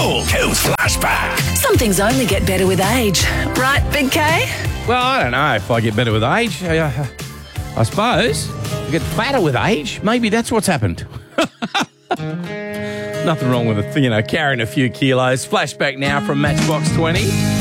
All Kills Flashback. Some things only get better with age. Right, Big K? Well, I don't know if I get better with age. I suppose I get fatter with age. Maybe that's what's happened. Nothing wrong with it, carrying a few kilos. Flashback now from Matchbox 20.